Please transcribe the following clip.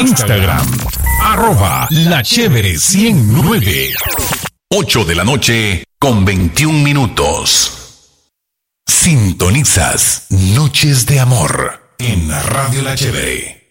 Instagram, @La Chévere 109. 8:21 p.m. Sintonizas Noches de Amor en Radio La Chévere.